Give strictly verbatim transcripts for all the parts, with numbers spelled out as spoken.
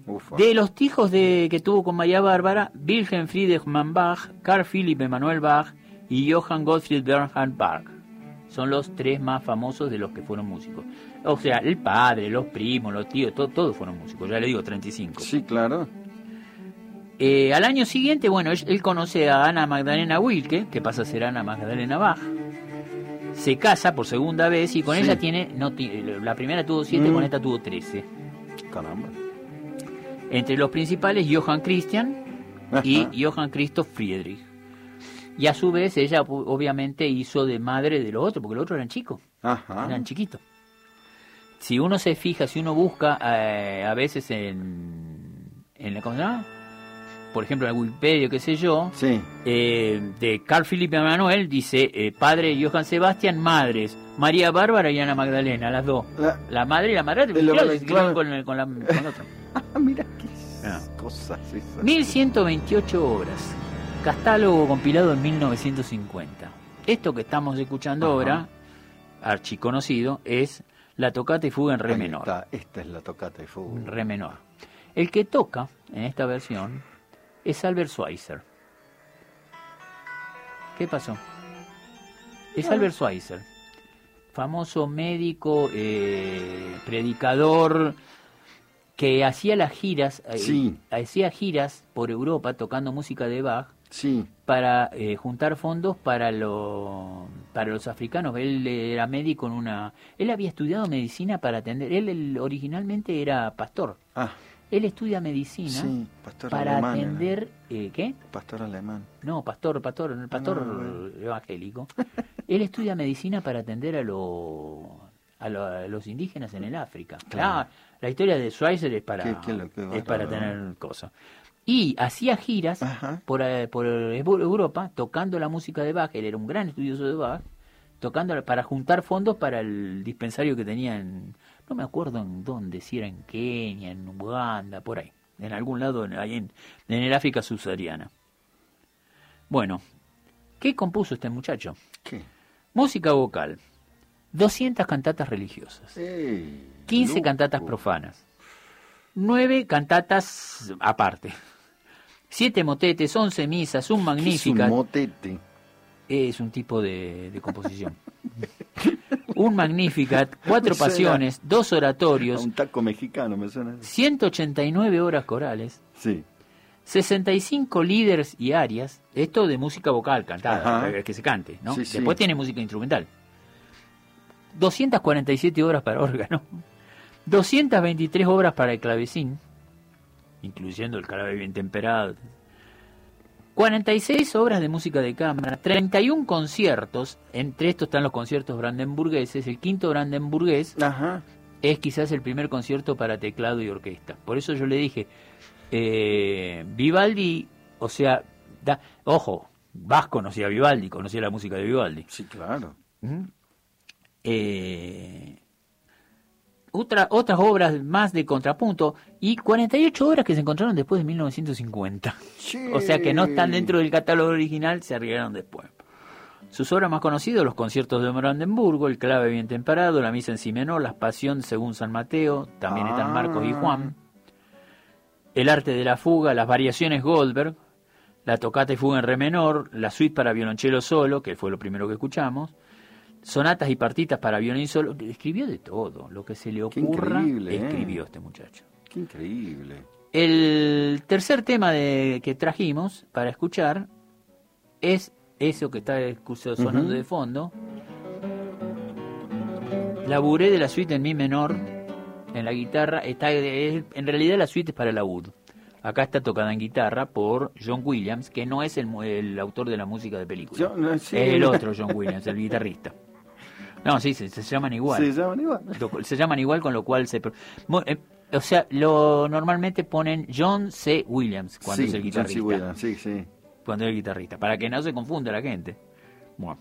Ufa. De los hijos de que tuvo con María Bárbara, Wilhelm Friedemann Bach, Carl Philipp Emanuel Bach y Johann Gottfried Bernhard Bach. Son los tres más famosos de los que fueron músicos. O sea, el padre, los primos, los tíos, todo, todos fueron músicos. Ya le digo, treinta y cinco. Sí, claro. Eh, al año siguiente, bueno, él, él conoce a Ana Magdalena Wilke, que pasa a ser Ana Magdalena Bach. Se casa por segunda vez y con Sí. ella tiene, no, la primera tuvo siete, Mm. con esta tuvo trece. Caramba. Entre los principales, Johann Christian y Ajá. Johann Christoph Friedrich. Y a su vez, ella obviamente hizo de madre de los otros, porque los otros eran chicos, Ajá. eran chiquitos. Si uno se fija, si uno busca eh, a veces en, en la, ¿cómo se llama? Por ejemplo, en el Wikipedia, qué sé yo, Sí. eh, de Carl Philipp Emanuel, dice eh, padre Johann Sebastian, madres María Bárbara y Ana Magdalena, las dos. La... La madre y la madre, Eh, claro, lo- se claro. quedaron con, el- con la, con otra. Ah, mira qué Ah. cosas esas. mil ciento veintiocho obras. Catálogo compilado en mil novecientos cincuenta. Esto que estamos escuchando Ajá. ahora, archiconocido, es la tocata y fuga en re Ahí menor. está, esta es la tocata de fuga. En re menor. El que toca en esta versión es Albert Schweitzer. ¿Qué pasó? Es Ah. Albert Schweitzer, famoso médico, eh, predicador, que hacía las giras, eh, Sí. hacía giras por Europa tocando música de Bach Sí. para eh, juntar fondos para lo, para los africanos. Él era médico en una, él había estudiado medicina para atender. Él, él originalmente era pastor. Ah, Él estudia medicina sí, pastor para alemán. era. atender, eh, ¿qué? Pastor alemán. No, pastor, pastor, el pastor Ah, no, bueno. evangélico. Él estudia medicina para atender a, lo, a, lo- a los indígenas en el África. Claro. La, la historia de Schweitzer es para, Qué- qué lo- qué es para bárbaro. tener cosas. Y hacía giras Ajá. por, eh, por Europa tocando la música de Bach. Él era un gran estudioso de Bach, tocando para juntar fondos para el dispensario que tenía en, no me acuerdo en dónde, si era en Kenia, en Uganda, por ahí, en algún lado, en- ahí en, en el África subsahariana. Bueno, ¿qué compuso este muchacho? ¿Qué? Música vocal, doscientas cantatas religiosas, Ey, quince loco. cantatas profanas, nueve cantatas aparte, siete motetes, once misas, un ¿Qué es un Magnificat. motete? Es un tipo de, de composición. Un Magnificat, cuatro Me suena pasiones, dos A oratorios, un taco mexicano me suena. ciento ochenta y nueve horas corales, Sí. sesenta y cinco líderes y arias, esto de música vocal cantada, Ajá. que se cante, ¿no? Sí, sí. Después tiene música instrumental. doscientas cuarenta y siete obras para órgano, doscientas veintitrés obras para el clavecín, incluyendo el clave bien temperado, cuarenta y seis obras de música de cámara, treinta y uno conciertos, entre estos están los conciertos brandenburgueses, el quinto brandenburgués Ajá. es quizás el primer concierto para teclado y orquesta. Por eso yo le dije, eh, Vivaldi, o sea, da, ojo, Bach conocía a Vivaldi, conocía la música de Vivaldi. Sí, claro. ¿Mm? Eh, otra, otras obras más de contrapunto y cuarenta y ocho obras que se encontraron después de mil novecientos cincuenta. Sí. O sea que no están dentro del catálogo original, se arreglaron después. Sus obras más conocidas, los conciertos de Brandenburgo, el clave bien temperado, la misa en si menor, la pasión según San Mateo, también están Marcos y Juan, el arte de la fuga, las variaciones Goldberg, la tocata y fuga en re menor, la suite para violonchelo solo, que fue lo primero que escuchamos, sonatas y partitas para violín solo. Escribió de todo, lo que se le Qué ocurra, increíble, ¿eh? escribió este muchacho. Qué increíble. El tercer tema de, que trajimos para escuchar es eso que está sonando Ujú. de fondo. La buré de la suite en mi menor en la guitarra. Está, es- en realidad la suite es para laúd. Acá está tocada en guitarra por John Williams, que no es el, mu- el autor de la música de película. Yo, no, sí, es el no. otro John Williams, el guitarrista. No, sí, se, se llaman igual. Se llaman igual. Lo- Se llaman igual, con lo cual se... pro- Mo- eh, o sea, lo normalmente ponen John C. Williams cuando Sí, es el John guitarrista. C. Williams, sí, sí. Cuando es el guitarrista, para que no se confunda la gente. Bueno.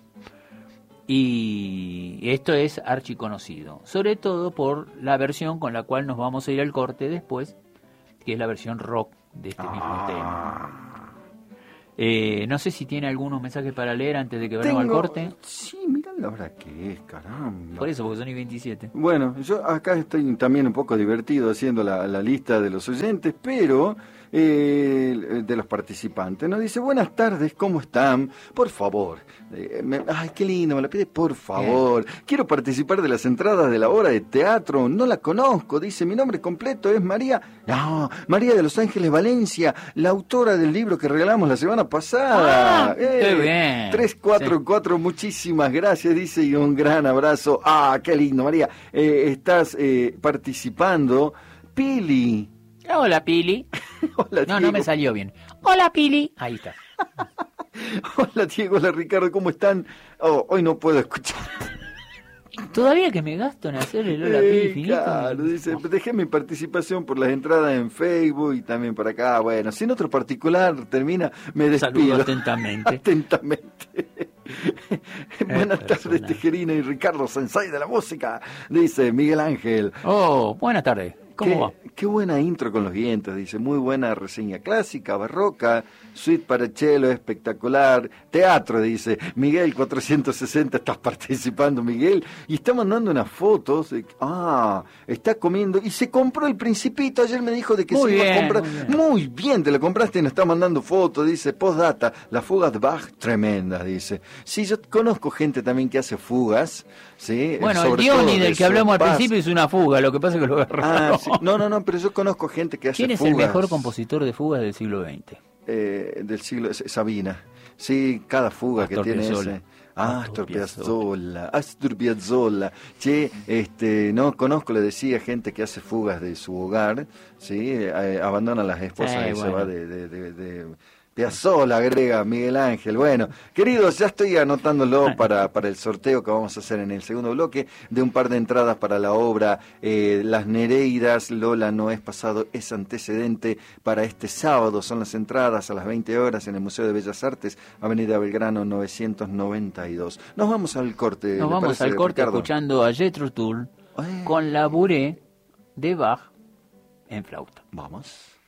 Y esto es archiconocido, sobre todo por la versión con la cual nos vamos a ir al corte después, que es la versión rock de este mismo tema. Ah. Eh, no sé si tiene algunos mensajes para leer antes de que vayamos al Tengo- corte. Sí, mira la hora que es, caramba. Por eso, porque son y veintisiete. Bueno, yo acá estoy también un poco divertido haciendo la, la lista de los oyentes, pero eh, de los participantes. Nos dice, buenas tardes, ¿cómo están? Por favor. Eh, me, ay, qué lindo, me la pide, por favor. Bien. Quiero participar de las entradas de la obra de teatro, no la conozco. Dice, mi nombre completo es María, no, María de Los Ángeles Valencia, la autora del libro que regalamos la semana pasada. Ah, eh, qué bien. tres cuatro cuatro, sí. Muchísimas gracias, dice, y un gran abrazo. Ah, qué lindo, María. Eh, estás eh, participando. Pili. Hola, Pili. Hola, no, Diego. no me salió bien. Hola, Pili. Ahí está. Hola, Diego, hola, Ricardo, ¿cómo están? Oh, hoy no puedo escuchar. Todavía que me gasto en hacer el Hola, Pili eh, finito. Claro, dice, dejé mi participación por las entradas en Facebook y también por acá. Bueno, sin otro particular termina, me despido. Saludo atentamente. Atentamente. Buenas tardes, Tejerina y Ricardo, Sensei de la música, dice Miguel Ángel. Oh, buenas tardes. ¿Cómo qué, va? Qué buena intro con los vientos, dice. Muy buena reseña clásica, barroca, suite para cello, espectacular. Teatro, dice. Miguel cuatrocientos sesenta, estás participando, Miguel. Y está mandando unas fotos. De, ah, está comiendo. Y se compró el Principito. Ayer me dijo de que muy se bien, iba a comprar. Muy bien. muy bien, te lo compraste y nos está mandando fotos. Dice, postdata, la fuga de Bach, tremenda, dice. Sí, yo conozco gente también que hace fugas. ¿Sí? Bueno, el Dioni del que hablamos al principio es una fuga, lo que pasa es que lo agarraron. Ah, sí. No, no, no, pero yo conozco gente que hace fugas. ¿Quién es fugas. el mejor compositor de fugas del siglo veinte? Eh, del siglo, Sabina. Sí, cada fuga Astor que tiene Piazzolla. ese. Ah, Astor Piazzolla, Astor Piazzolla. Che, este, no conozco, le decía, gente que hace fugas de su hogar, sí, eh, abandona a las esposas sí, y bueno. se va de, de, de, de Piazzolla, agrega Miguel Ángel. Bueno, queridos, ya estoy anotándolo para, para el sorteo que vamos a hacer en el segundo bloque de un par de entradas para la obra eh, Las Nereidas, Lola no es pasado, es antecedente, para este sábado. Son las entradas a las veinte horas en el Museo de Bellas Artes, Avenida Belgrano novecientos noventa y dos. Nos vamos al corte. Nos vamos parece, al corte Ricardo? Escuchando a Jethro Tull Ay. con la Bourée de Bach en flauta. Vamos.